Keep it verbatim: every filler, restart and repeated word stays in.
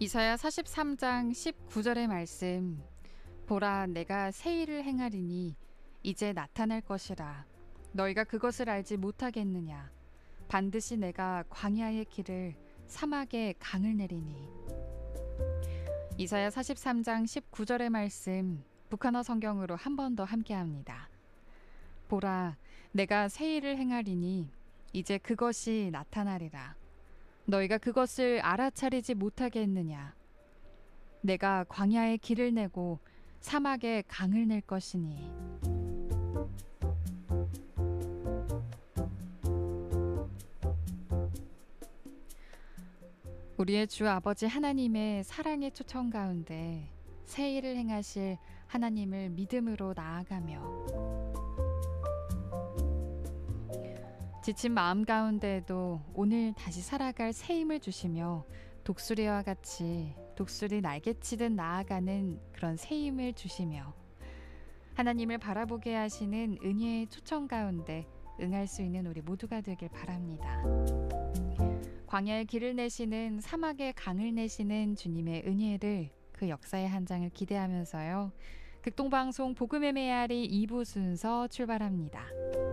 이사야 사십삼 장 십구 절의 말씀. 보라, 내가 새 일을 행하리니 이제 나타날 것이라. 너희가 그것을 알지 못하겠느냐. 반드시 내가 광야의 길을, 사막에 강을 내리니. 이사야 사십삼 장 십구 절의 말씀, 북한어 성경으로 한 번 더 함께합니다. 보라, 내가 새 일을 행하리니 이제 그것이 나타나리라. 너희가 그것을 알아차리지 못하겠느냐. 내가 광야에 길을 내고 사막에 강을 낼 것이니. 우리의 주 아버지 하나님의 사랑의 초청 가운데 새 일을 행하실 하나님을 믿음으로 나아가며, 지친 마음 가운데에도 오늘 다시 살아갈 새 힘을 주시며 독수리와 같이 독수리 날개치듯 나아가는 그런 새 힘을 주시며 하나님을 바라보게 하시는 은혜의 초청 가운데 응할 수 있는 우리 모두가 되길 바랍니다. 광야의 길을 내시는, 사막의 강을 내시는 주님의 은혜를, 그 역사의 한 장을 기대하면서요, 극동방송 복음의 메아리 이 부 순서 출발합니다.